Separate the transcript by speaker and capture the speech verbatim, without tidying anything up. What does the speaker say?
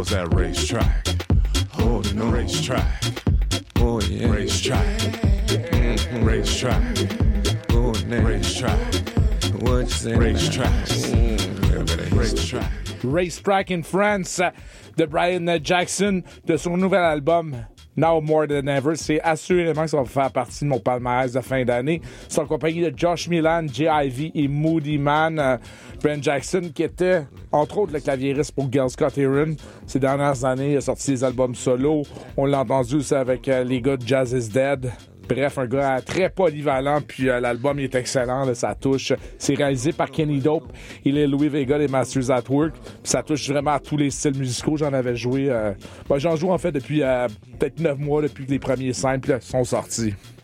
Speaker 1: That racetrack. Oh no. Racetrack.
Speaker 2: Oh yeah.
Speaker 1: Racetrack. Mm-hmm. Racetrack.
Speaker 2: Oh man.
Speaker 1: Racetrack.
Speaker 2: What you say?
Speaker 1: Racetrack.
Speaker 2: Mm,
Speaker 1: Racetrack.
Speaker 3: Racetrack in France de Brian Jackson de son nouvel album Now More Than Ever. C'est assurément que ça va faire partie de mon palmarès de fin d'année. C'est en compagnie de Josh Milan, J I V et Moody Man. Euh, Brian Jackson, qui était, entre autres, le claviériste pour Gil Scott-Heron. Ces dernières années, il a sorti des albums solo. On l'a entendu aussi avec euh, les gars de Jazz is Dead. Bref, un gars très polyvalent, puis euh, l'album il est excellent, là, ça touche. C'est réalisé par Kenny Dope, il est Louis Vega des Masters at Work, puis ça touche vraiment à tous les styles musicaux. J'en avais joué, euh, ben, j'en joue en fait depuis euh, peut-être neuf mois, depuis que les premiers simples sont sortis.